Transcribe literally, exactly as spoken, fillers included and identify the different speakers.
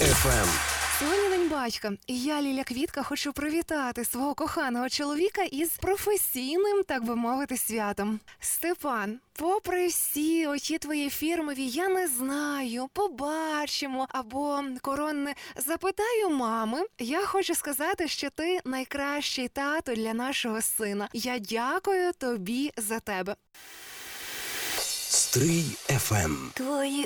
Speaker 1: еф ем.
Speaker 2: Сьогодні День батька, і я, Ліля Квітка, хочу привітати свого коханого чоловіка із професійним, так би мовити, святом. Степан, попри всі оті твої фірмові «я не знаю», «побачимо» або коронне «запитаю мами», я хочу сказати, що ти найкращий тато для нашого сина. Я дякую тобі за тебе.
Speaker 1: Стрий еф ем.
Speaker 2: Твої